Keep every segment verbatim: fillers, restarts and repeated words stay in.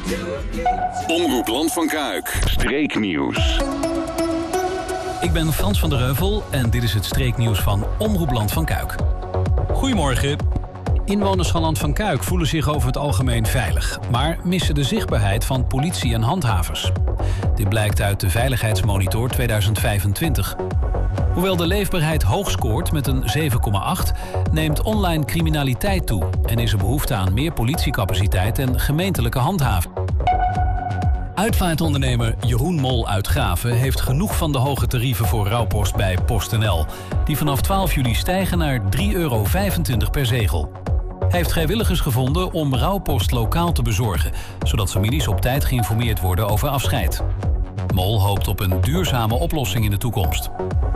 Omroep Land van Kuik. Streeknieuws. Ik ben Frans van der Heuvel en dit is het streeknieuws van Omroep Land van Kuik. Goedemorgen. Inwoners van Land van Kuik voelen zich over het algemeen veilig, maar missen de zichtbaarheid van politie en handhavers. Dit blijkt uit de Veiligheidsmonitor tweeduizend vijfentwintig. Hoewel de leefbaarheid hoog scoort met een zeven komma acht, neemt online criminaliteit toe en is er behoefte aan meer politiecapaciteit en gemeentelijke handhaving. Uitvaartondernemer Jeroen Mol uit Graven heeft genoeg van de hoge tarieven voor rouwpost bij PostNL, die vanaf twaalf juli stijgen naar drie euro vijfentwintig per zegel. Hij heeft vrijwilligers gevonden om rouwpost lokaal te bezorgen, zodat families op tijd geïnformeerd worden over afscheid. Mol hoopt op een duurzame oplossing in de toekomst.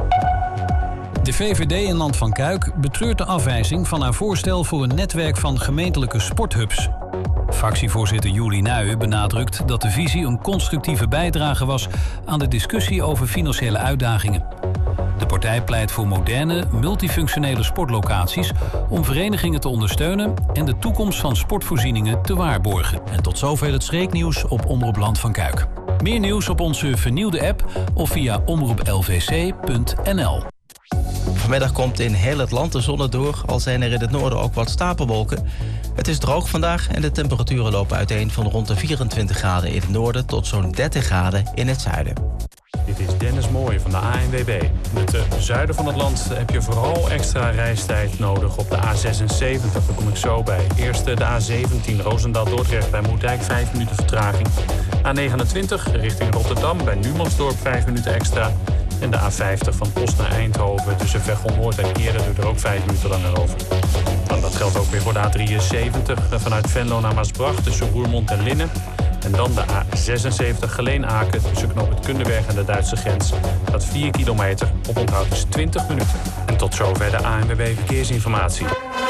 De V V D in Land van Kuik betreurt de afwijzing van haar voorstel voor een netwerk van gemeentelijke sporthubs. Fractievoorzitter Juli Nuyen benadrukt dat de visie een constructieve bijdrage was aan de discussie over financiële uitdagingen. De partij pleit voor moderne, multifunctionele sportlocaties om verenigingen te ondersteunen en de toekomst van sportvoorzieningen te waarborgen. En tot zover het streeknieuws op Omroep Land van Kuik. Meer nieuws op onze vernieuwde app of via omroep l v c punt n l. Vanmiddag komt in heel het land de zon er door, al zijn er in het noorden ook wat stapelwolken. Het is droog vandaag en de temperaturen lopen uiteen van rond de vierentwintig graden in het noorden tot zo'n dertig graden in het zuiden. Dit is Dennis Mooij van de A N W B. In het uh, zuiden van het land heb je vooral extra reistijd nodig op de A zesenzeventig. Daar kom ik zo bij. Eerst uh, de A zeventien Roosendaal-Dordrecht bij Moerdijk, vijf minuten vertraging. A negenentwintig richting Rotterdam bij Numansdorp, vijf minuten extra. En de A vijftig van Os naar Eindhoven tussen Veghel Noord en Ere doet er ook vijf minuten langer over. Nou, dat geldt ook weer voor de A drieënzeventig vanuit Venlo naar Maasbracht tussen Roermond en Linnen. En dan de A zesenzeventig Geleen-Aken tussen Knoop het Kunderberg en de Duitse grens. Dat vier kilometer, op onthoud is twintig minuten. En tot zover de A N W B Verkeersinformatie.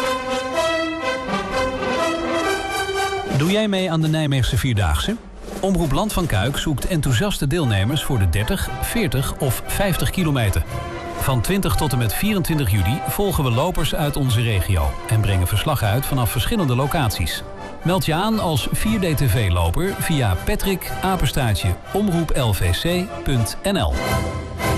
Doe jij mee aan de Nijmeegse Vierdaagse? Omroep Land van Kuik zoekt enthousiaste deelnemers voor de dertig, veertig of vijftig kilometer. Van twintig tot en met vierentwintig juli volgen we lopers uit onze regio en brengen verslag uit vanaf verschillende locaties. Meld je aan als vier D T V-loper via Patrick, apenstaartje, omroep l v c punt n l.